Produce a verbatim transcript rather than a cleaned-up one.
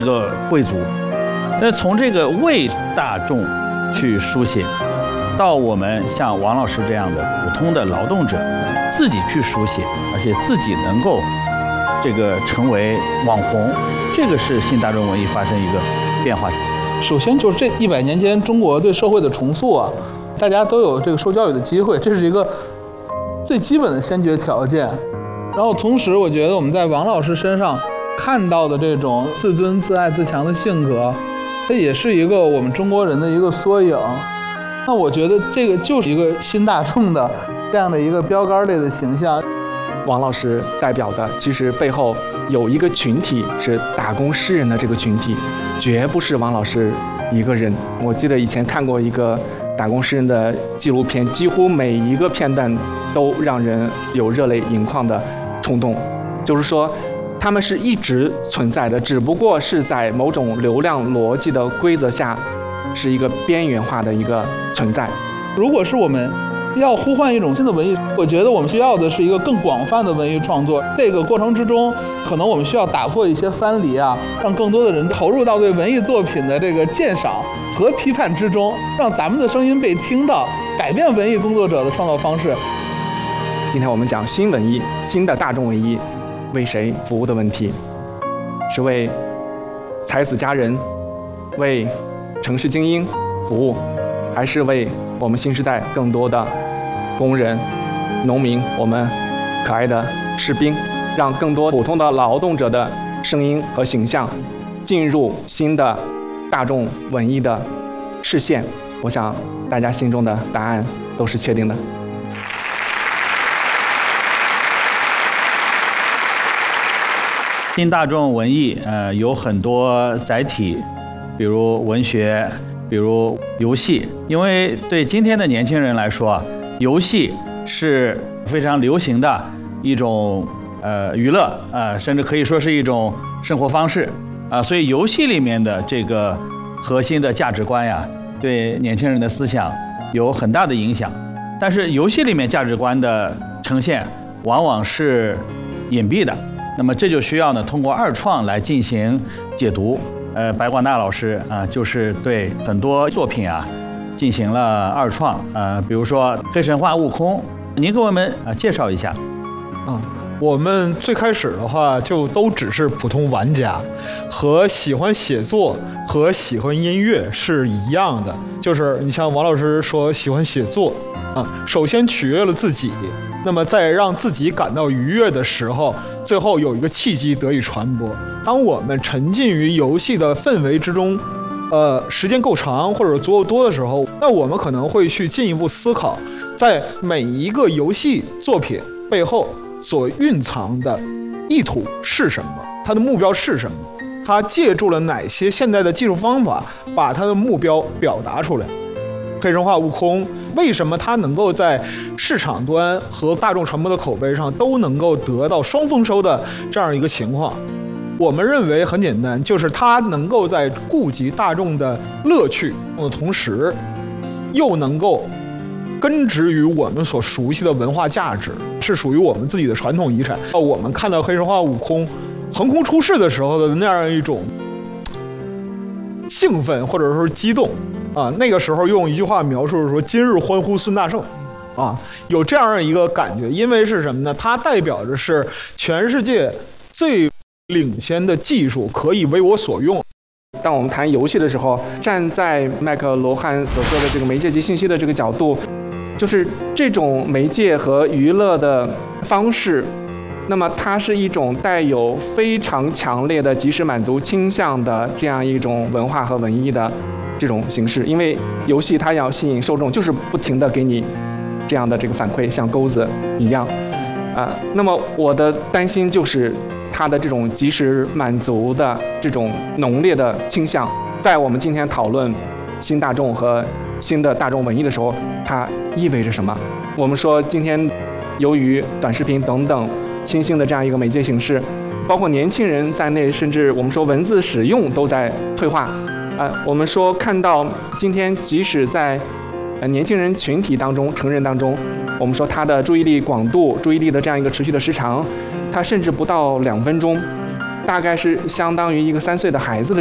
一个贵族。那从这个为大众去书写，到我们像王老师这样的普通的劳动者自己去书写，而且自己能够这个成为网红，这个是新大众文艺发生一个变化。 首先就是这一百年间中国对社会的重塑啊，大家都有这个受教育的机会，这是一个最基本的先决条件。然后同时，我觉得我们在王老师身上看到的这种自尊、自爱、自强的性格，它也是一个我们中国人的一个缩影。那我觉得这个就是一个新大众的这样的一个标杆类的形象。 王老师代表的其实背后有一个群体，是打工诗人的这个群体，绝不是王老师一个人。我记得以前看过一个打工诗人的纪录片，几乎每一个片段都让人有热泪盈眶的冲动，就是说他们是一直存在的，只不过是在某种流量逻辑的规则下，是一个边缘化的一个存在。 如果是我们要呼唤一种新的文艺，我觉得我们需要的是一个更广泛的文艺创作。这个过程之中，可能我们需要打破一些藩篱啊，让更多的人投入到对文艺作品的这个鉴赏和批判之中，让咱们的声音被听到，改变文艺工作者的创造方式。 今天我们讲新文艺，新的大众文艺为谁服务的问题，是为才子佳人、为城市精英服务，还是为我们新时代更多的工人、农民，我们可爱的士兵，让更多普通的劳动者的声音和形象进入新的大众文艺的视线？我想大家心中的答案都是确定的。 新大众文艺，呃，有很多载体，比如文学，比如游戏。因为对今天的年轻人来说啊，游戏是非常流行的一种呃娱乐，呃，甚至可以说是一种生活方式啊、呃。所以游戏里面的这个核心的价值观呀，对年轻人的思想有很大的影响。但是游戏里面价值观的呈现往往是隐蔽的。那么这就需要呢，通过二创来进行解读。呃，白广大老师啊、呃，就是对很多作品啊进行了二创。呃，比如说《黑神话：悟空》，您给我们啊、呃、介绍一下。 啊，我们最开始的话就都只是普通玩家，和喜欢写作和喜欢音乐是一样的。就是你像王老师说喜欢写作啊，首先取悦了自己。那么在让自己感到愉悦的时候，最后有一个契机得以传播。当我们沉浸于游戏的氛围之中，呃，时间够长或者足够多的时候，那我们可能会去进一步思考，在每一个游戏作品背后所蕴藏的意图是什么，它的目标是什么，它借助了哪些现代的技术方法把它的目标表达出来。黑神话悟空为什么它能够在市场端和大众传播的口碑上都能够得到双丰收的这样一个情况？我们认为很简单，就是它能够在顾及大众的乐趣的同时，又能够根植于我们所熟悉的文化价值，是属于我们自己的传统遗产。我们看到黑神话悟空横空出世的时候的那样一种兴奋或者说激动啊，那个时候用一句话描述说今日欢呼孙大圣啊，有这样一个感觉。因为是什么呢？它代表着是全世界最领先的技术可以为我所用。 当我们谈游戏的时候，站在麦克罗汉所说的这个媒介及信息的这个角度，就是这种媒介和娱乐的方式，那么它是一种带有非常强烈的即时满足倾向的这样一种文化和文艺的这种形式。因为游戏它要吸引受众，就是不停地给你这样的这个反馈，像钩子一样啊、呃。那么我的担心就是它的这种即时满足的这种浓烈的倾向，在我们今天讨论新大众和新的大众文艺的时候，它意味着什么？我们说今天由于短视频等等新兴的这样一个媒介形式，包括年轻人在内，甚至我们说文字使用都在退化。呃，我们说看到今天即使在呃年轻人群体当中、成人当中，我们说他的注意力广度、注意力的这样一个持续的时长，它甚至不到两分钟。 大概是相当于一个三岁的孩子的